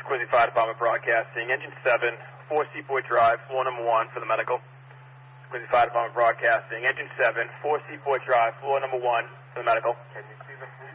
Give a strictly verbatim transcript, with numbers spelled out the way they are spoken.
Quincy Fire Department Broadcasting. Engine seven, four Seaport Drive, floor number one for the medical. Quincy Fire Department Broadcasting. Engine seven, four Seaport Drive, floor number one for the medical. Can you see the